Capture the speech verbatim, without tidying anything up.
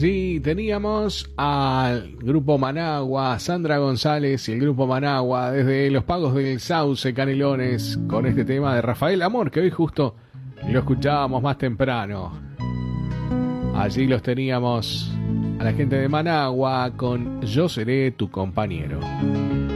Sí, teníamos al grupo Managua, Sandra González y el grupo Managua desde Los Pagos del Sauce, Canelones, con este tema de Rafael Amor, que hoy justo lo escuchábamos más temprano. Allí los teníamos a la gente de Managua con Yo seré tu compañero.